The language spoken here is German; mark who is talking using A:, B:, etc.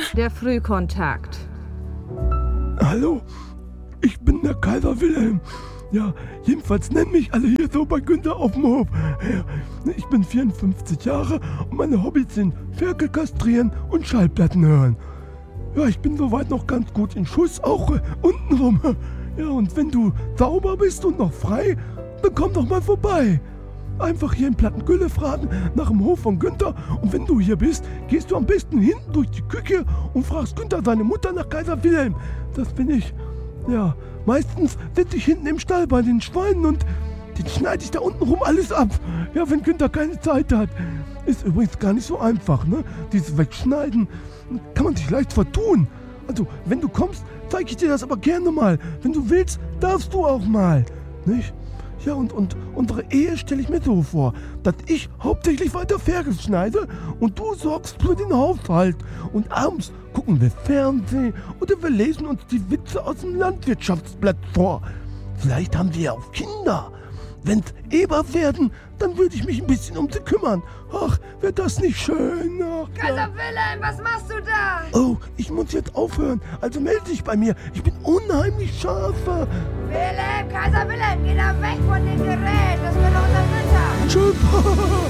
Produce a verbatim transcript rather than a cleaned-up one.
A: Der Frühkontakt.
B: Hallo, ich bin der Kaiser Wilhelm. Ja, jedenfalls nennen mich alle hier so bei Günther auf dem Hof. Ja, ich bin vierundfünfzig Jahre und meine Hobbys sind Ferkel kastrieren und Schallplatten hören. Ja, ich bin soweit noch ganz gut in Schuss, auch äh, untenrum. Ja, und wenn du sauber bist und noch frei, dann komm doch mal vorbei. Einfach hier in Plattengülle fragen nach dem Hof von Günther. Und wenn du hier bist, gehst du am besten hinten durch die Küche und fragst Günther seine Mutter nach Kaiser Wilhelm. Das bin ich. Ja, meistens sitze ich hinten im Stall bei den Schweinen und den schneide ich da unten rum alles ab. Ja, wenn Günther keine Zeit hat. Ist übrigens gar nicht so einfach, ne? Dieses Wegschneiden kann man sich leicht vertun. Also, wenn du kommst, zeige ich dir das aber gerne mal. Wenn du willst, darfst du auch mal. Nicht? Ja, und, und unsere Ehe stelle ich mir so vor, dass ich hauptsächlich weiter Ferkel schneide und du sorgst für den Haushalt. Und abends gucken wir Fernsehen oder wir lesen uns die Witze aus dem Landwirtschaftsblatt vor. Vielleicht haben wir ja auch Kinder. Wenn's Eber werden, dann würde ich mich ein bisschen um sie kümmern. Ach, wäre das nicht schön? Ach,
C: Kaiser
B: ja.
C: Wilhelm, was machst du da?
B: Oh, ich muss jetzt aufhören. Also melde dich bei mir. Ich bin unheimlich scharf.
C: Wilhelm, Kaiser Wilhelm, geh da weg von dem Gerät. Das wird unser Günther.
B: Tschüss.